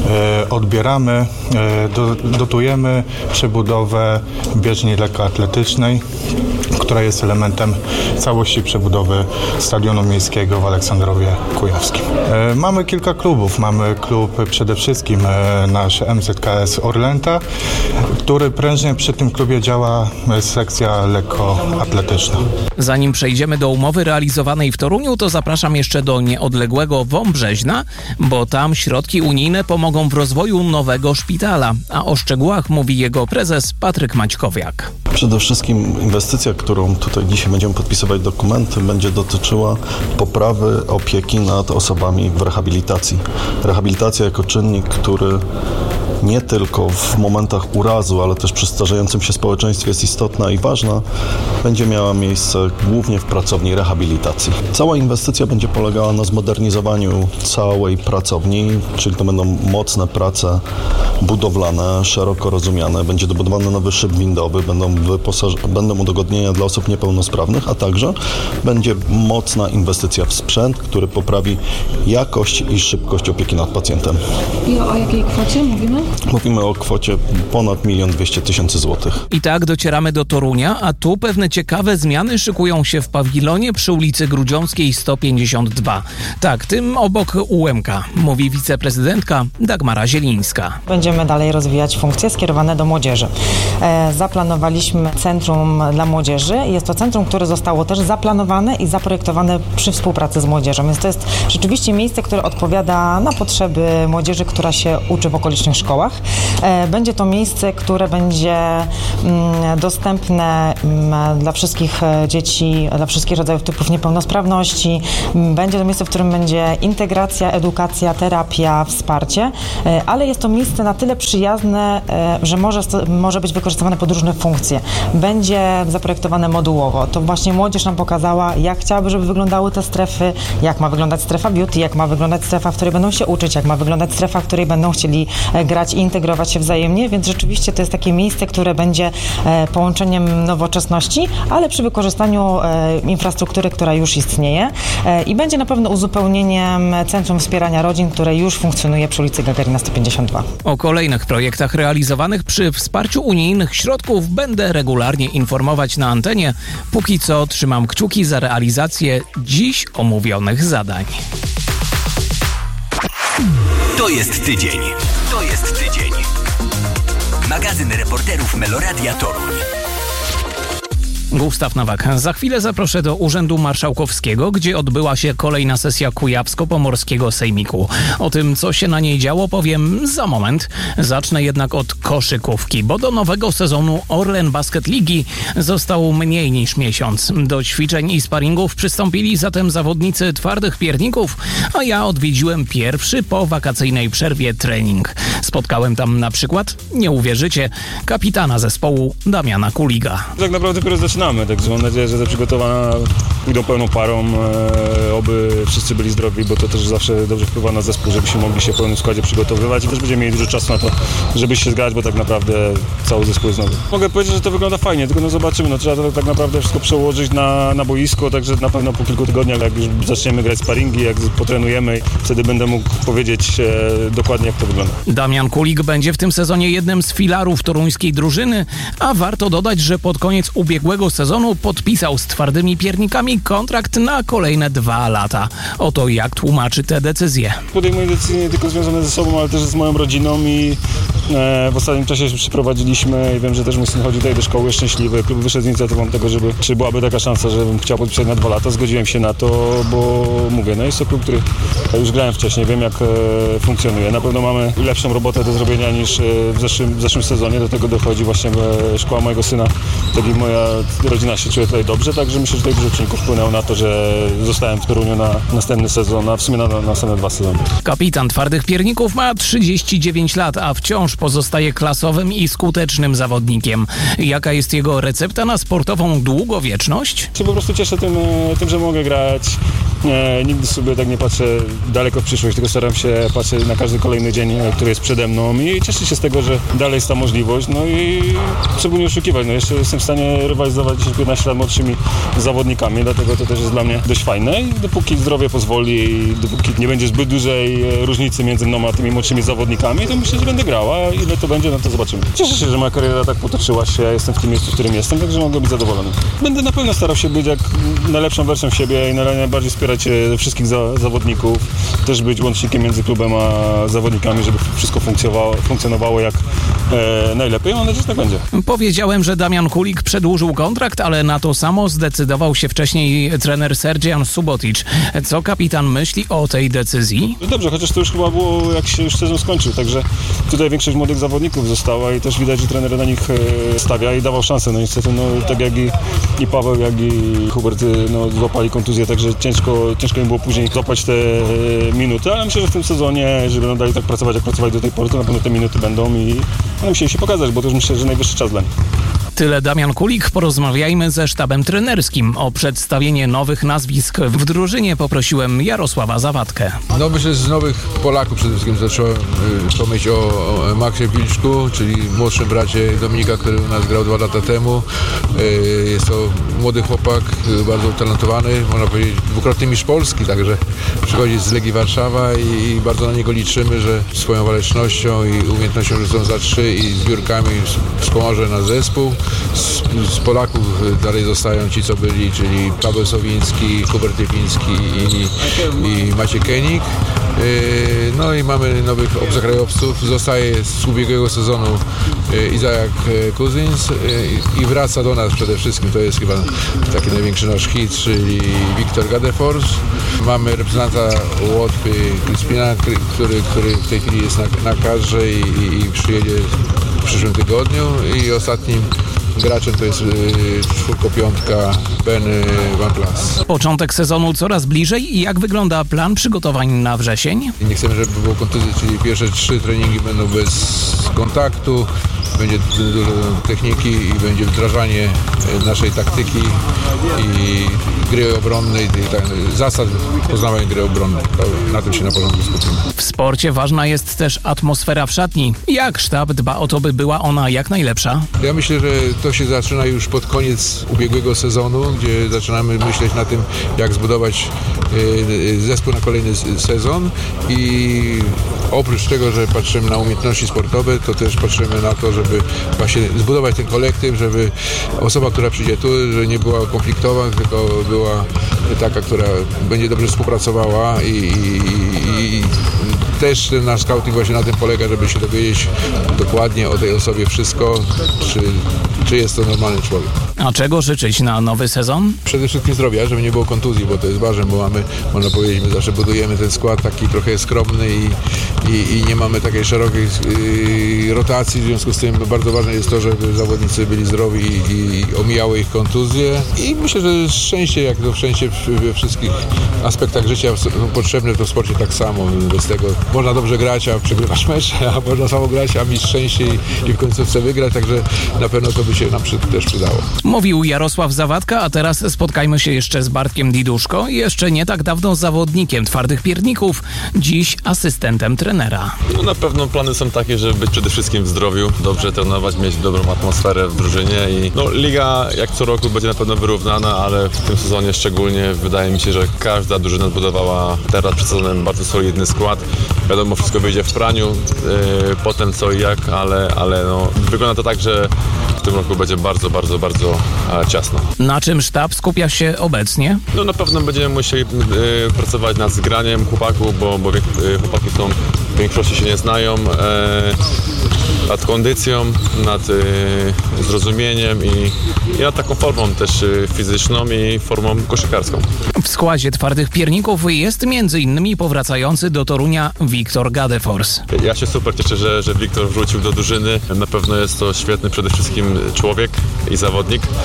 Speaker 16: e, odbieramy, e, do, dotujemy przebudowę bieżni lekkoatletycznej, która jest elementem całości przebudowy stadionu miejskiego w Aleksandrowie Kujawskim. E, mamy kilka klubów. Mamy klub przede wszystkim e, nasz M Z K S Orlęta, który prężnie przy tym klubie działa sekcja lekkoatletyczna.
Speaker 1: Zanim przejdziemy do umowy realizowanej w Toruniu, to zapraszam jeszcze do nieodległego Wąbrzeźna, bo tam środki unijne pomogą w rozwoju nowego szpitala, a o szczegółach mówi jego prezes Patryk Maćkowiak.
Speaker 17: Przede wszystkim inwestycja, którą tutaj dzisiaj będziemy podpisywać dokumenty, będzie dotyczyła poprawy opieki nad osobami w rehabilitacji. Rehabilitacja jako czynnik, który nie tylko w momentach urazu, ale też przy starzejącym się społeczeństwie jest istotna i ważna, będzie miała miejsce głównie w pracowni rehabilitacji. Cała inwestycja będzie polegała na zmodernizowaniu całej pracowni, czyli to będą mocne prace budowlane, szeroko rozumiane. Będzie dobudowany nowy szyb windowy, będą, wyposaż- będą udogodnienia dla osób niepełnosprawnych, a także będzie mocna inwestycja w sprzęt, który poprawi jakość i szybkość opieki nad pacjentem.
Speaker 15: I o jakiej kwocie mówimy?
Speaker 17: Mówimy o kwocie ponad milion dwieście tysięcy złotych.
Speaker 1: I tak docieramy do Torunia, a tu pewne ciekawe zmiany szykują się w pawilonie przy ulicy Grudziąckiej sto pięćdziesiąt dwa. Tak, tym obok U M K, mówi wiceprezydentka Dagmara Zielińska.
Speaker 18: Będziemy dalej rozwijać funkcje skierowane do młodzieży. E, zaplanowaliśmy Centrum dla Młodzieży. Jest to centrum, które zostało też zaplanowane i zaprojektowane przy współpracy z młodzieżą. Więc to jest rzeczywiście miejsce, które odpowiada na potrzeby młodzieży, która się uczy w okolicznych szkołach. Będzie to miejsce, które będzie dostępne dla wszystkich dzieci, dla wszystkich rodzajów typów niepełnosprawności. Będzie to miejsce, w którym będzie integracja, edukacja, terapia, wsparcie, ale jest to miejsce na tyle przyjazne, że może, może być wykorzystywane pod różne funkcje. Będzie zaprojektowane modułowo. To właśnie młodzież nam pokazała, jak chciałaby, żeby wyglądały te strefy, jak ma wyglądać strefa beauty, jak ma wyglądać strefa, w której będą się uczyć, jak ma wyglądać strefa, w której będą chcieli grać i integrować się wzajemnie, więc rzeczywiście to jest takie miejsce, które będzie e, połączeniem nowoczesności, ale przy wykorzystaniu e, infrastruktury, która już istnieje e, i będzie na pewno uzupełnieniem Centrum Wspierania Rodzin, które już funkcjonuje przy ulicy Gagarina sto pięćdziesiąt dwa.
Speaker 1: O kolejnych projektach realizowanych przy wsparciu unijnych środków będę regularnie informować na antenie. Póki co trzymam kciuki za realizację dziś omówionych zadań.
Speaker 7: To jest tydzień. To jest tydzień. Magazyn reporterów Meloradia Toruń.
Speaker 1: Gustaw Nowak. Za chwilę zaproszę do Urzędu Marszałkowskiego, gdzie odbyła się kolejna sesja Kujawsko-Pomorskiego Sejmiku. O tym, co się na niej działo, powiem za moment. Zacznę jednak od koszykówki, bo do nowego sezonu Orlen Basket Ligi został mniej niż miesiąc. Do ćwiczeń i sparingów przystąpili zatem zawodnicy twardych pierników, a ja odwiedziłem pierwszy po wakacyjnej przerwie trening. Spotkałem tam na przykład, nie uwierzycie, kapitana zespołu Damiana Kuliga.
Speaker 19: Tak naprawdę dopiero zaczynamy, także mam nadzieję, że te przygotowania pójdą pełną parą, e, oby wszyscy byli zdrowi, bo to też zawsze dobrze wpływa na zespół, żebyśmy mogli się w pełnym składzie przygotowywać i też będziemy mieli dużo czasu na to, żeby się zgrać, bo tak naprawdę cały zespół jest nowy. Mogę powiedzieć, że to wygląda fajnie, tylko no zobaczymy, no trzeba to tak naprawdę wszystko przełożyć na, na boisko, także na pewno po kilku tygodniach, jak już zaczniemy grać sparingi, jak potrenujemy, wtedy będę mógł powiedzieć e, dokładnie, jak to wygląda.
Speaker 1: Damian Kulik będzie w tym sezonie jednym z filarów toruńskiej drużyny, a warto dodać, że pod koniec ubiegłego sezonu podpisał z twardymi piernikami kontrakt na kolejne dwa lata. Oto jak tłumaczy te decyzje.
Speaker 19: Podejmuję decyzje nie tylko związane ze sobą, ale też z moją rodziną i e, w ostatnim czasie się przeprowadziliśmy i wiem, że też mój syn chodzi tutaj do szkoły szczęśliwy. Klub wyszedł z inicjatywą tego, żeby, czy byłaby taka szansa, żebym chciał podpisać na dwa lata. Zgodziłem się na to, bo mówię, no jest to klub, który ja już grałem wcześniej, wiem jak e, funkcjonuje. Na pewno mamy lepszą robotę do zrobienia niż e, w, zeszłym, w zeszłym sezonie. Do tego dochodzi właśnie e, szkoła mojego syna, tak i moja rodzina się czuje tutaj dobrze, także myślę, że tutaj dużo czynników wpłynęło na to, że zostałem w Toruniu na następny sezon, a w sumie na, na następne dwa sezony.
Speaker 1: Kapitan twardych pierników ma trzydzieści dziewięć lat, a wciąż pozostaje klasowym i skutecznym zawodnikiem. Jaka jest jego recepta na sportową długowieczność?
Speaker 19: Się po prostu cieszę tym, tym że mogę grać. Nie, nigdy sobie tak nie patrzę daleko w przyszłość, tylko staram się patrzeć na każdy kolejny dzień, który jest przede mną i cieszę się z tego, że dalej jest ta możliwość, no i trzeba nie oszukiwać, no jeszcze jestem w stanie rywalizować dziesięć piętnaście lat młodszymi zawodnikami, dlatego to też jest dla mnie dość fajne i dopóki zdrowie pozwoli, dopóki nie będzie zbyt dużej różnicy między mną a tymi młodszymi zawodnikami, to myślę, że będę grał, a ile to będzie, no to zobaczymy. Cieszę się, że moja kariera tak potoczyła się, ja jestem w tym miejscu, w którym jestem, także mogę być zadowolony. Będę na pewno starał się być jak najlepszą wersją siebie i najbardziej wspierać wszystkich za, zawodników, też być łącznikiem między klubem a zawodnikami, żeby wszystko funkcjonowało, funkcjonowało jak e, najlepiej. Mam nadzieję, że tak będzie.
Speaker 1: Powiedziałem, że Damian Kulik przedłużył kontrakt, ale na to samo zdecydował się wcześniej trener Sergian Subotic. Co kapitan myśli o tej decyzji?
Speaker 19: Dobrze, chociaż to już chyba było, jak się już sezon skończył, także tutaj większość młodych zawodników została i też widać, że trener na nich stawia i dawał szansę. No niestety, no, tak jak i, i Paweł, jak i Hubert no, złapali kontuzję, także ciężko, ciężko im było później złapać te minuty, ale myślę, że w tym sezonie, jeżeli będą dalej tak pracować, jak pracowali do tej pory, to na pewno te minuty będą i będą musieli się pokazać, bo to już myślę, że najwyższy czas dla nich.
Speaker 1: Tyle Damian Kulik. Porozmawiajmy ze sztabem trenerskim. O przedstawienie nowych nazwisk w drużynie poprosiłem Jarosława Zawadkę.
Speaker 20: No myślę, że z nowych Polaków przede wszystkim zacząłem y, pomyśleć o, o Maxie Wilczku, czyli młodszym bracie Dominika, który u nas grał dwa lata temu. Y, jest to młody chłopak, y, bardzo utalentowany, można powiedzieć dwukrotny mistrz Polski, także przychodzi z Legii Warszawa i, i bardzo na niego liczymy, że swoją walecznością i umiejętnością rzucą za trzy i zbiórkami wspomoże na zespół. Z, z Polaków dalej zostają ci, co byli, czyli Paweł Sowiński, Hubert Typiński i, i Maciej Kenik. No i mamy nowych obcokrajowców. Zostaje z ubiegłego sezonu Izajak Kuzins i wraca do nas przede wszystkim. To jest chyba taki największy nasz hit, czyli Wiktor Gadefors. Mamy reprezentanta Łotwy Crispina, który, który w tej chwili jest na, na kadrze i, i, i przyjedzie w przyszłym tygodniu. I ostatnim graczem to jest czwórko-piątka Ben Van Plas.
Speaker 1: Początek sezonu coraz bliżej i jak wygląda plan przygotowań na wrzesień?
Speaker 20: Nie chcemy, żeby było kontuzji, czyli pierwsze trzy treningi będą bez kontaktu, będzie dużo techniki i będzie wdrażanie naszej taktyki i gry obronnej, zasad poznawania gry obronnej. Na tym się na początku skupimy.
Speaker 1: W sporcie ważna jest też atmosfera w szatni. Jak sztab dba o to, by była ona jak najlepsza?
Speaker 20: Ja myślę, że to się zaczyna już pod koniec ubiegłego sezonu, gdzie zaczynamy myśleć na tym, jak zbudować zespół na kolejny sezon i oprócz tego, że patrzymy na umiejętności sportowe, to też patrzymy na to, żeby właśnie zbudować ten kolektyw, żeby osoba, która przyjdzie tu, że nie była konfliktowa, tylko była taka, która będzie dobrze współpracowała i, i, i też ten nasz scouting właśnie na tym polega, żeby się dowiedzieć dokładnie o tej osobie wszystko, czy, czy jest to normalny człowiek.
Speaker 1: A czego życzyć na nowy sezon?
Speaker 20: Przede wszystkim zdrowia, żeby nie było kontuzji, bo to jest ważne, bo mamy, można powiedzieć, my zawsze budujemy ten skład taki trochę skromny i, i, i nie mamy takiej szerokiej yy, rotacji, w związku z tym bardzo ważne jest to, żeby zawodnicy byli zdrowi i, i omijały ich kontuzje i myślę, że szczęście, jak to szczęście we wszystkich aspektach życia są potrzebne, to w sporcie tak samo. Bez tego można dobrze grać, a przegrywać mecz, a można samo grać, a mieć szczęście i, i w końcówce wygrać, także na pewno to by się nam przy, też przydało.
Speaker 1: Mówił Jarosław Zawadka, a teraz spotkajmy się jeszcze z Bartkiem Diduszko, jeszcze nie tak dawno zawodnikiem Twardych Pierników, dziś asystentem trenera.
Speaker 21: No na pewno plany są takie, żeby być przede wszystkim w zdrowiu, dobrze trenować, mieć dobrą atmosferę w drużynie i no, liga jak co roku będzie na pewno wyrównana, ale w tym sezonie szczególnie wydaje mi się, że każda drużyna zbudowała teraz przed sezonem bardzo solidny skład. Wiadomo, wszystko wyjdzie w praniu, yy, potem co i jak, ale, ale no, wygląda to tak, że w tym roku będzie bardzo, bardzo, bardzo e, ciasno.
Speaker 1: Na czym sztab skupia się obecnie?
Speaker 21: No na pewno będziemy musieli e, pracować nad zgraniem chłopaków, bo, bo e, chłopaki są w większości się nie znają, e, nad kondycją, nad e, zrozumieniem i, i nad taką formą też e, fizyczną i formą koszykarską.
Speaker 1: W składzie Twardych Pierników jest między innymi powracający do Torunia Wiktor Gadefors.
Speaker 21: Ja się super cieszę, że, że Wiktor wrócił do drużyny. Na pewno jest to świetny przede wszystkim człowiek i zawodnik e,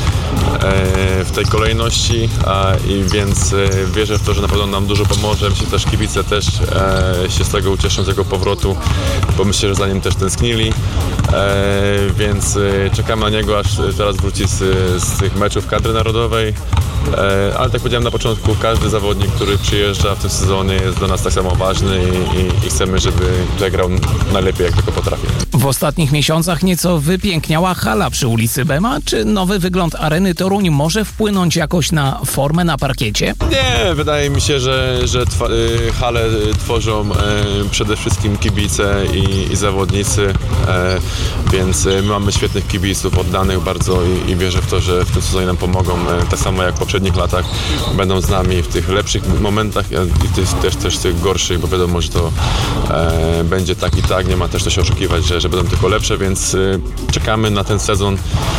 Speaker 21: w tej kolejności, a, i więc e, wierzę w to, że na pewno nam dużo pomoże. Myślę, że też kibice też e, się z tego ucieszą, z tego powrotu, bo myślę, że za nim też tęsknili, e, więc e, czekamy na niego, aż teraz wróci z, z tych meczów kadry narodowej. E, ale tak powiedziałem na początku, każdy zawodnik, który przyjeżdża w tym sezonie jest dla nas tak samo ważny i, i, i chcemy, żeby tutaj grał najlepiej, jak tylko potrafi.
Speaker 1: W ostatnich miesiącach nieco wypiękniała hala przy ulicy Bema. Czy nowy wygląd areny Toruń może wpłynąć jakoś na formę na parkiecie?
Speaker 21: Nie, wydaje mi się, że, że twa, y, halę tworzą y, przede wszystkim kibice i, i zawodnicy, y, więc y, my mamy świetnych kibiców, oddanych bardzo i, i wierzę w to, że w tym sezonie nam pomogą, y, tak samo jak w poprzednich latach, będą z nami w tych lepszych momentach i też, też, też tych gorszych, bo wiadomo, że to y, będzie tak i tak, nie ma też co się oszukiwać, że, że będą tylko lepsze, więc y, czekamy na ten sezon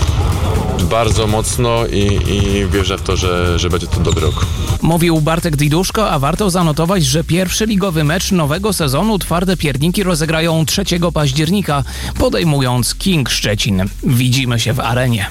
Speaker 21: bardzo mocno i, i wierzę w to, że, że będzie to dobry rok.
Speaker 1: Mówił Bartek Diduszko, a warto zanotować, że pierwszy ligowy mecz nowego sezonu Twarde Pierniki rozegrają trzeciego października, podejmując King Szczecin. Widzimy się w arenie.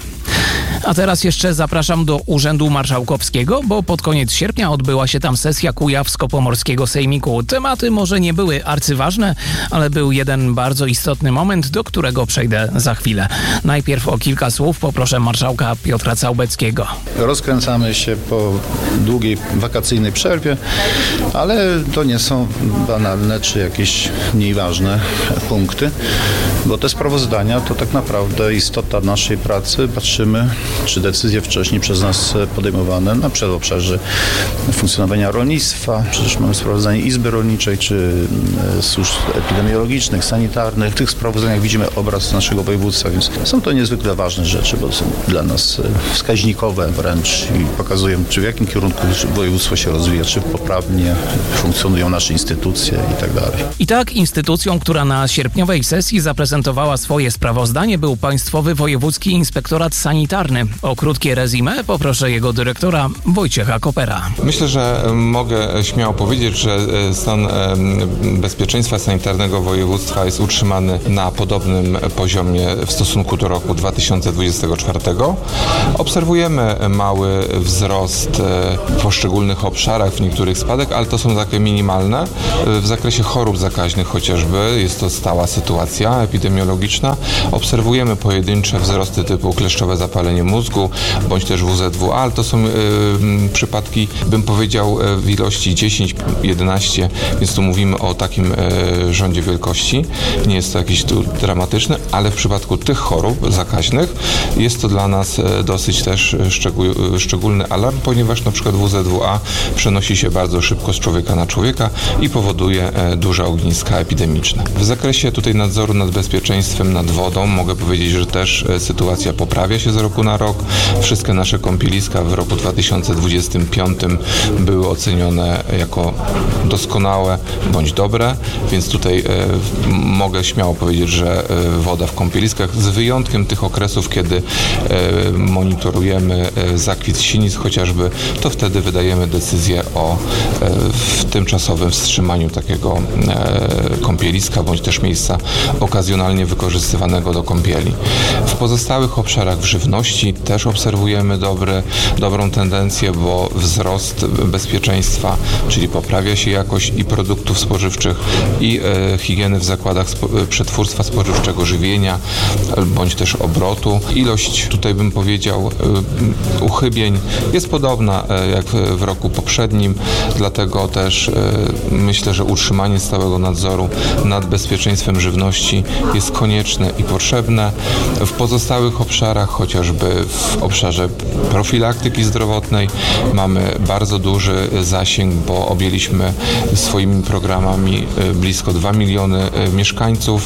Speaker 1: A teraz jeszcze zapraszam do Urzędu Marszałkowskiego, bo pod koniec sierpnia odbyła się tam sesja Kujawsko-Pomorskiego Sejmiku. Tematy może nie były arcyważne, ale był jeden bardzo istotny moment, do którego przejdę za chwilę. Najpierw o kilka słów poproszę marszałka Piotra Całbeckiego.
Speaker 22: Rozkręcamy się po długiej wakacyjnej przerwie, ale to nie są banalne czy jakieś mniej ważne punkty, bo te sprawozdania to tak naprawdę istota naszej pracy. Patrzymy, czy decyzje wcześniej przez nas podejmowane, na przykład w obszarze funkcjonowania rolnictwa, przecież mamy sprawozdanie Izby Rolniczej, czy służb epidemiologicznych, sanitarnych. W tych sprawozdaniach widzimy obraz naszego województwa, więc są to niezwykle ważne rzeczy, bo są dla nas wskaźnikowe wręcz i pokazują, czy w jakim kierunku województwo się rozwija, czy poprawnie funkcjonują nasze instytucje i tak dalej.
Speaker 1: I tak instytucją, która na sierpniowej sesji zaprezentowała swoje sprawozdanie, był Państwowy Wojewódzki Inspektorat Sanitarny. O krótkie rezime poproszę jego dyrektora Wojciecha Kopera.
Speaker 23: Myślę, że mogę śmiało powiedzieć, że stan bezpieczeństwa sanitarnego województwa jest utrzymany na podobnym poziomie w stosunku do roku dwa tysiące dwudziestego czwartego. Obserwujemy mały wzrost w poszczególnych obszarach, w niektórych spadek, ale to są takie minimalne. W zakresie chorób zakaźnych chociażby jest to stała sytuacja epidemiologiczna. Obserwujemy pojedyncze wzrosty typu kleszczowe zapalenie mózgu, bądź też W Z W A, ale to są y, przypadki, bym powiedział, w ilości dziesięć jedenaście, więc tu mówimy o takim y, rządzie wielkości. Nie jest to jakiś tu dramatyczny, ale w przypadku tych chorób zakaźnych jest to dla nas y, dosyć też szczegół, y, szczególny alarm, ponieważ na przykład W Z W A przenosi się bardzo szybko z człowieka na człowieka i powoduje y, duże ogniska epidemiczne. W zakresie tutaj nadzoru nad bezpieczeństwem, nad wodą mogę powiedzieć, że też y, sytuacja poprawia się z roku na na rok. Wszystkie nasze kąpieliska w roku dwa tysiące dwudziestym piątym były ocenione jako doskonałe bądź dobre, więc tutaj e, mogę śmiało powiedzieć, że e, woda w kąpieliskach, z wyjątkiem tych okresów, kiedy e, monitorujemy e, zakwit sinic chociażby, to wtedy wydajemy decyzję o e, w tymczasowym wstrzymaniu takiego e, kąpieliska bądź też miejsca okazjonalnie wykorzystywanego do kąpieli. W pozostałych obszarach w żywności też obserwujemy dobry, dobrą tendencję, bo wzrost bezpieczeństwa, czyli poprawia się jakość i produktów spożywczych, i e, higieny w zakładach spo, przetwórstwa spożywczego, żywienia bądź też obrotu. Ilość, tutaj bym powiedział, e, uchybień jest podobna e, jak w roku poprzednim, dlatego też e, myślę, że utrzymanie stałego nadzoru nad bezpieczeństwem żywności jest konieczne i potrzebne. W pozostałych obszarach, chociażby w obszarze profilaktyki zdrowotnej, mamy bardzo duży zasięg, bo objęliśmy swoimi programami blisko dwa miliony mieszkańców.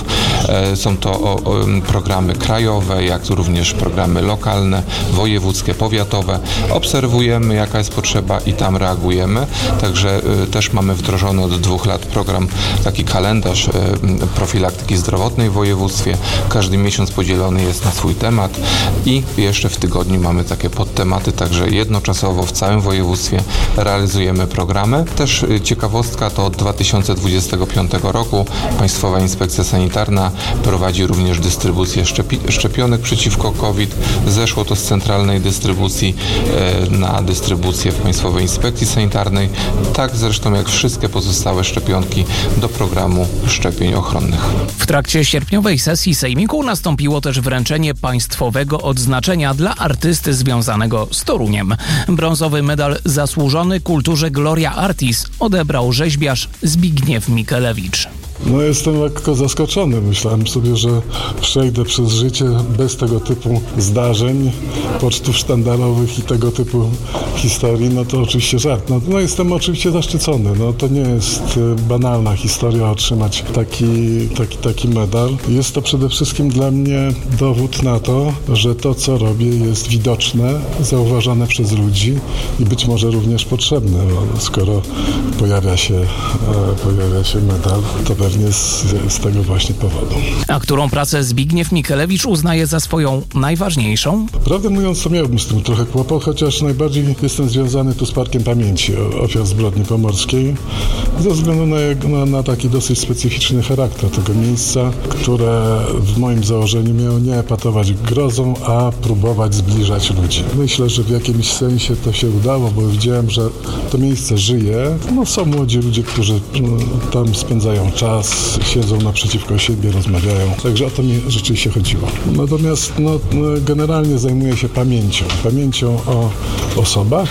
Speaker 23: Są to programy krajowe, jak również programy lokalne, wojewódzkie, powiatowe. Obserwujemy, jaka jest potrzeba i tam reagujemy. Także też mamy wdrożony od dwóch lat program, taki kalendarz profilaktyki zdrowotnej w województwie. Każdy miesiąc podzielony jest na swój temat i jeszcze w tygodniu mamy takie podtematy, także jednoczasowo w całym województwie realizujemy programy. Też ciekawostka, to od dwa tysiące dwudziestego piątego roku Państwowa Inspekcja Sanitarna prowadzi również dystrybucję szczepi- szczepionek przeciwko COVID. Zeszło to z centralnej dystrybucji e, na dystrybucję w Państwowej Inspekcji Sanitarnej, tak zresztą jak wszystkie pozostałe szczepionki do programu szczepień ochronnych.
Speaker 1: W trakcie sierpniowej sesji Sejmiku nastąpiło też wręczenie państwowego odznaczenia dla artysty związanego z Toruniem. Brązowy medal zasłużony kulturze Gloria Artis odebrał rzeźbiarz Zbigniew Mikelewicz.
Speaker 2: No jestem lekko zaskoczony. Myślałem sobie, że przejdę przez życie bez tego typu zdarzeń, pocztów sztandarowych i tego typu historii. No to oczywiście żart. No, no jestem oczywiście zaszczycony. No to nie jest banalna historia otrzymać taki, taki, taki medal. Jest to przede wszystkim dla mnie dowód na to, że to, co robię, jest widoczne, zauważane przez ludzi i być może również potrzebne. Bo skoro pojawia się, pojawia się medal, to pewnie z, z tego właśnie powodu.
Speaker 1: A którą pracę Zbigniew Mikelewicz uznaje za swoją najważniejszą?
Speaker 2: Prawdę mówiąc, to miałbym z tym trochę kłopot, chociaż najbardziej jestem związany tu z Parkiem Pamięci Ofiar Zbrodni Pomorskiej, ze względu na, na, na taki dosyć specyficzny charakter tego miejsca, które w moim założeniu miało nie epatować grozą, a próbować zbliżać ludzi. Myślę, że w jakimś sensie to się udało, bo widziałem, że to miejsce żyje. No, są młodzi ludzie, którzy tam spędzają czas, siedzą naprzeciwko siebie, rozmawiają. Także o to mi rzeczywiście chodziło. Natomiast no, generalnie zajmuję się pamięcią. Pamięcią o osobach,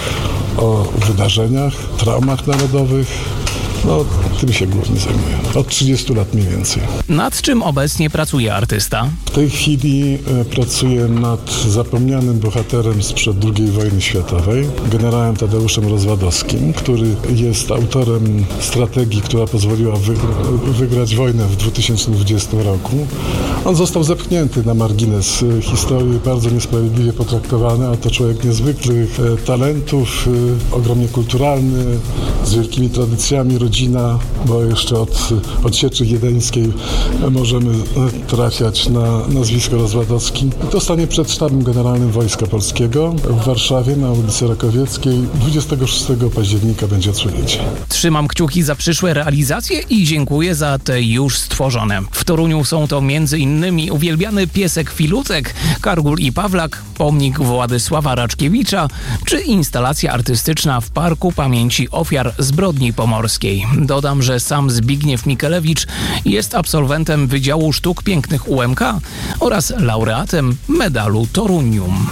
Speaker 2: o wydarzeniach, traumach narodowych. No, tym się głównie zajmuję. Od trzydziestu lat mniej więcej.
Speaker 1: Nad czym obecnie pracuje artysta?
Speaker 2: W tej chwili e, pracuję nad zapomnianym bohaterem sprzed drugiej wojny światowej, generałem Tadeuszem Rozwadowskim, który jest autorem strategii, która pozwoliła wy, wygrać wojnę w dwa tysiące dwudziestym roku. On został zepchnięty na margines historii, bardzo niesprawiedliwie potraktowany, a to człowiek niezwykłych e, talentów, e, ogromnie kulturalny, z wielkimi tradycjami, rodzina, bo jeszcze od, od Sieczy Wiedeńskiej możemy trafiać na nazwisko Rozwadowski. To stanie przed Sztabem Generalnym Wojska Polskiego w Warszawie na ulicy Rakowieckiej. dwudziestego szóstego października będzie odsłonięcie.
Speaker 1: Trzymam kciuki za przyszłe realizacje i dziękuję za te już stworzone. W Toruniu są to między innymi uwielbiany piesek Filutek, Kargul i Pawlak, pomnik Władysława Raczkiewicza czy instalacja artystyczna w Parku Pamięci Ofiar Zbrodni Pomorskiej. Dodam, że sam Zbigniew Mikelewicz jest absolwentem Wydziału Sztuk Pięknych U M K oraz laureatem medalu Torunium.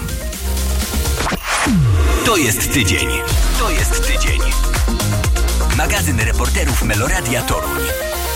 Speaker 7: To jest tydzień. To jest tydzień. Magazyn reporterów Meloradia Toruń.